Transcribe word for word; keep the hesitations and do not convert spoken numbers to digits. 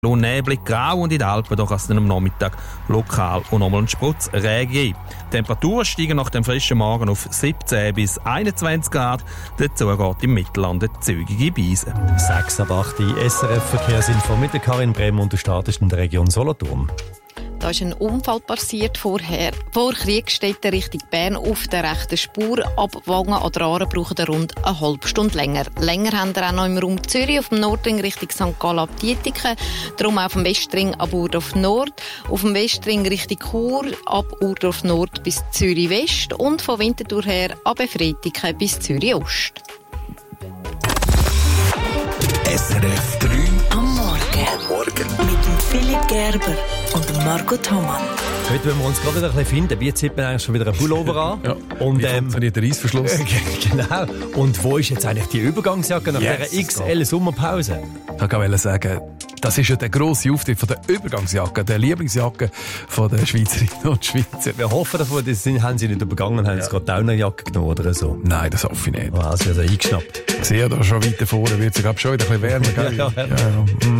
Und neblig, grau und in den Alpen, da kann es dann am Nachmittag lokal und nochmal einen Sprutz Regen geben. Die Temperaturen steigen nach dem frischen Morgen auf siebzehn bis einundzwanzig Grad. Dazu geht im Mittelland eine zügige Beise. sechs ab acht S R F-Verkehrsinfo mit der Karin Bremer und du startest in der Region Solothurn. Da ist ein Unfall passiert vorher. Vor Kriegstetten Richtung Bern auf der rechten Spur. Ab Wangen an der Aare brauchen ihr rund eine halbe Stunde länger. Länger haben wir auch noch im Raum Zürich, auf dem Nordring Richtung Sankt Gallen ab Dietiken. Darum auch auf dem Westring ab Urdorf Nord. Auf dem Westring Richtung Chur ab Urdorf Nord bis Zürich West. Und von Winterthur her ab Efretiken bis Zürich Ost. S R F drei am Morgen. Am Morgen. Mit dem Philipp Gerber und Margot Thomann. Heute wollen wir uns gerade wieder ein bisschen finden. Wie zieht man eigentlich schon wieder einen Pullover an? Ja, und, wie ähm, funktioniert der Reissverschluss? Genau. Und wo ist jetzt eigentlich die Übergangsjacke nach Yes, dieser X L-Sommerpause? Ich wollte sagen, das ist ja der grosse Auftritt von der Übergangsjacke, der Lieblingsjacke von den Schweizerinnen und Schweizer. Wir hoffen davon, das sind, haben sie nicht übergangen, haben ja. sie gerade die Downerjacke genommen oder so. Nein, das hoffe ich nicht. Oh, also eingeschnappt. Ich sehe da schon weiter vorne, wird es glaube schon wieder ein bisschen wärmer. Gell? Ja, ja. Ja, ja.